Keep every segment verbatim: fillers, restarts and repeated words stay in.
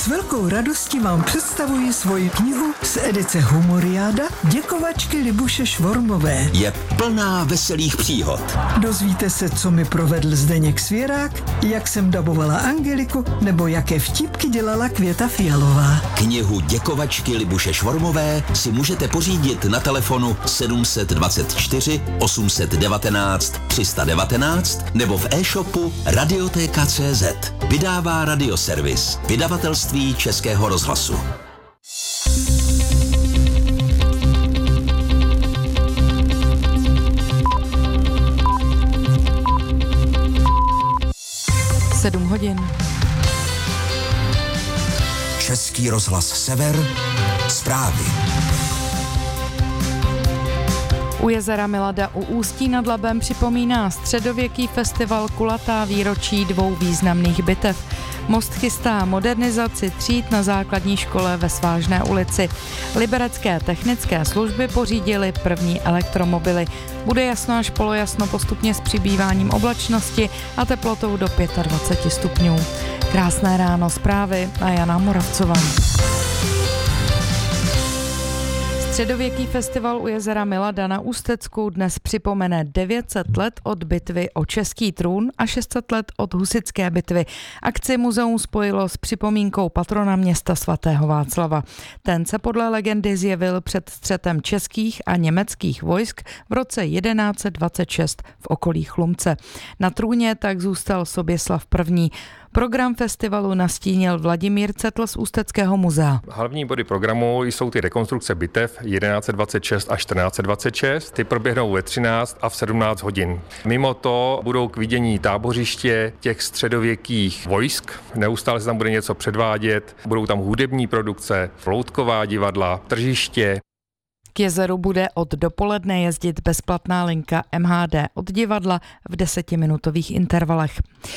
S velkou radostí vám představuji svoji knihu z edice Humoriáda Děkovačky Libuše Švormové. Je plná veselých příhod. Dozvíte se, co mi provedl Zdeněk Svěrák, jak jsem dabovala Angeliku, nebo jaké vtipky dělala Květa Fialová. Knihu Děkovačky Libuše Švormové si můžete pořídit na telefonu sedm dvacet čtyři osm devatenáct tři sta devatenáct nebo v e-shopu Radiotéka tečka cé zet. Vydává Radioservis, vydavatelství Českého rozhlasu. Sedm hodin. Český rozhlas Sever, zprávy. U jezera Milada u Ústí nad Labem připomíná středověký festival kulatá výročí dvou významných bitev. Most chystá modernizaci tříd na základní škole ve Svážné ulici. Liberecké technické služby pořídily první elektromobily. Bude jasno až polojasno postupně s přibýváním oblačnosti a teplotou do dvacet pět stupňů. Krásné ráno, zprávy a Jana Moravcová. Středověký festival u jezera Milada na Ústecku dnes připomene devět set let od bitvy o český trůn a šest set let od husitské bitvy. Akci muzeum spojilo s připomínkou patrona města svatého Václava. Ten se podle legendy zjevil před střetem českých a německých vojsk v roce jedenáct set dvacet šest v okolí Chlumce. Na trůně tak zůstal Soběslav první. Program festivalu nastínil Vladimír Cetl z Ústeckého muzea. Hlavní body programu jsou ty rekonstrukce bitev jedenáct set dvacet šest a čtrnáct set dvacet šest. Ty proběhnou ve třináct a v sedmnáct hodin. Mimo to budou k vidění tábořiště těch středověkých vojsk. Neustále se tam bude něco předvádět. Budou tam hudební produkce, loutková divadla, tržiště. K jezeru bude od dopoledne jezdit bezplatná linka M H D od divadla v desetiminutových intervalech.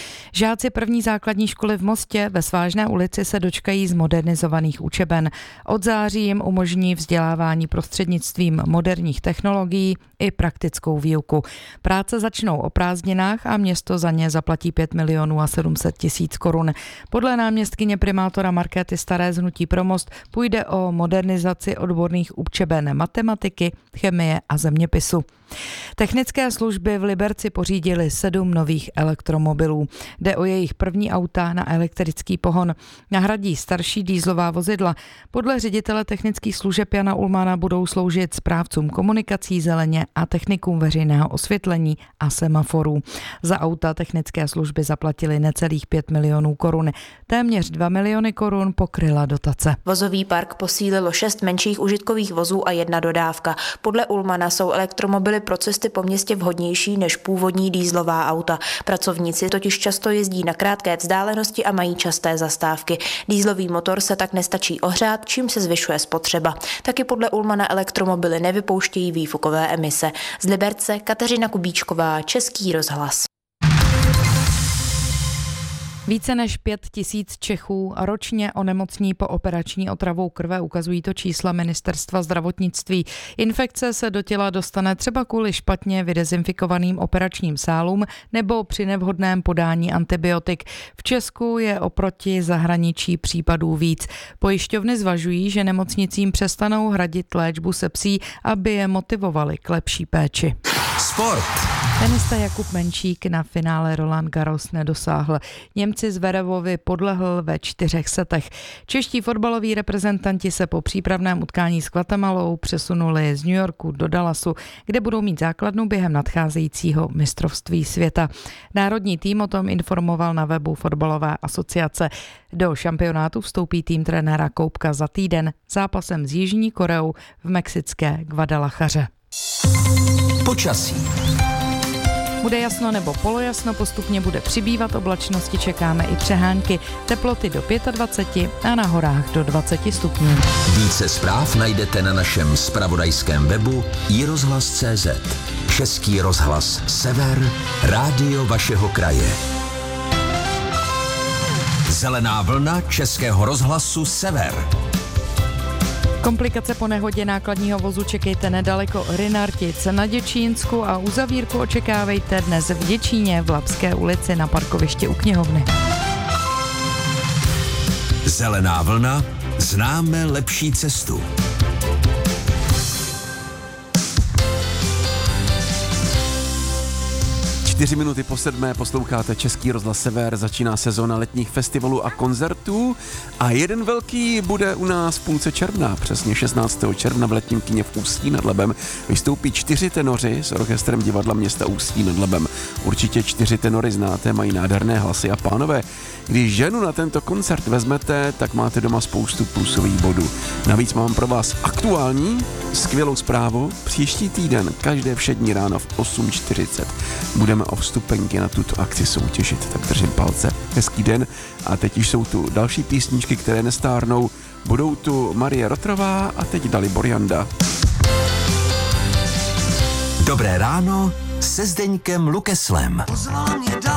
Žáci první základní školy v Mostě ve Svážné ulici se dočkají zmodernizovaných učeben. Od září jim umožní vzdělávání prostřednictvím moderních technologií i praktickou výuku. Práce začnou o prázdninách a město za ně zaplatí pět milionů a sedm set tisíc korun. Podle náměstkyně primátora Markéty Staré z Hnutí pro Most půjde o modernizaci odborných učeben matematiky, chemie a zeměpisu. Technické služby v Liberci pořídily sedm nových elektromobilů. Jde o jejich první auta na elektrický pohon. Nahradí starší dýzlová vozidla. Podle ředitele technických služeb Jana Ulmana budou sloužit správcům komunikací zeleně a technikům veřejného osvětlení a semaforů. Za auta technické služby zaplatili necelých pět milionů korun. Téměř dva miliony korun pokryla dotace. Vozový park posílilo šest menších užitkových vozů a jedna dodávka. Podle Ulmana jsou elektromobily pro cesty po městě vhodnější než původní dýzlová auta. Pracovníci totiž často jezdí na krátké vzdálenosti a mají časté zastávky. Dýzlový motor se tak nestačí ohřát, čím se zvyšuje spotřeba. Taky podle Ulmana elektromobily nevypouštějí výfukové emise. Z Liberce Kateřina Kubíčková, Český rozhlas. Více než pět tisíc Čechů ročně onemocní po operační otravou krve, ukazují to čísla ministerstva zdravotnictví. Infekce se do těla dostane třeba kvůli špatně vydezinfikovaným operačním sálům nebo při nevhodném podání antibiotik. V Česku je oproti zahraničí případů víc. Pojišťovny zvažují, že nemocnicím přestanou hradit léčbu sepsí, aby je motivovali k lepší péči. Sport. Tenista Jakub Menčík na finále Roland Garros nedosáhl. Němci Zverevovi podlehl ve čtyřech setech. Čeští fotbaloví reprezentanti se po přípravném utkání s Guatemalou přesunuli z New Yorku do Dallasu, kde budou mít základnu během nadcházejícího mistrovství světa. Národní tým o tom informoval na webu fotbalové asociace. Do šampionátu vstoupí tým trenéra Koupka za týden zápasem s Jižní Koreou v mexické Guadalajaře. Počasí. Bude jasno nebo polojasno, postupně bude přibývat oblačnosti, čekáme i přehánky, teploty do dvacet pět a na horách do dvacet stupňů. Více zpráv najdete na našem zpravodajském webu i rozhlas tečka cé zet. Český rozhlas Sever, rádio vašeho kraje. Zelená vlna Českého rozhlasu Sever. Komplikace po nehodě nákladního vozu čekejte nedaleko Rynartic na Děčínsku a uzavírku očekávejte dnes v Děčíně v Labské ulici na parkovišti u knihovny. Zelená vlna, známe lepší cestu. Čtyři minuty po sedmé posloucháte Český rozhlas Sever, začíná sezóna letních festivalů a koncertů a jeden velký bude u nás v půlce června, přesně šestnáctého června v letním kině v Ústí nad Labem. Vystoupí čtyři tenoři s orchestrem divadla města Ústí nad Labem. Určitě čtyři tenory znáte, mají nádherné hlasy a pánové, když ženu na tento koncert vezmete, tak máte doma spoustu plusových bodů. Navíc mám pro vás aktuální, skvělou zprávu. Příští týden, každé všední ráno v osm čtyřicet budeme o vstupenky na tuto akci soutěžit, tak držím palce. Hezký den a teď už jsou tu další písničky, které nestárnou. Budou tu Marie Rotrová a teď Dalibor Janda. Dobré ráno se Zdeňkem Lukeslem. Pozval mě dál.